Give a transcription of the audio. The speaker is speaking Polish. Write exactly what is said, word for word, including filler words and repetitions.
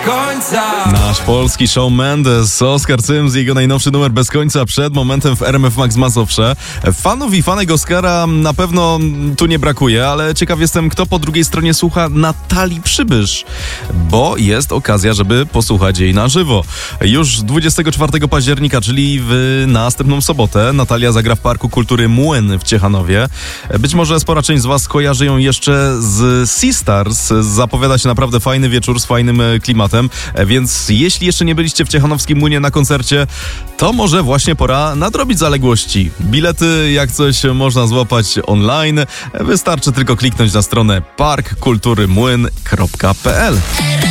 końca. Nasz polski Shawn Mendes, Oskar Cyms, jego najnowszy numer Bez końca przed momentem w R M F Max Mazowsze. Fanów i fanek Oskara na pewno tu nie brakuje, ale ciekaw jestem, kto po drugiej stronie słucha Natalii Przybysz, bo jest okazja, żeby posłuchać jej na żywo. Już dwudziestego czwartego października, czyli w następną sobotę, Natalia zagra w Parku Kultury Młyn w Ciechanowie. Być może spora część z was kojarzy ją jeszcze z Sea Stars. Zapowiada się naprawdę fajny wieczór z fajnym klimatem, więc jeśli jeszcze nie byliście w Ciechanowskim Młynie na koncercie, to może właśnie pora nadrobić zaległości. Bilety jak coś można złapać online. Wystarczy tylko kliknąć na stronę park kultury młyn kropka p l.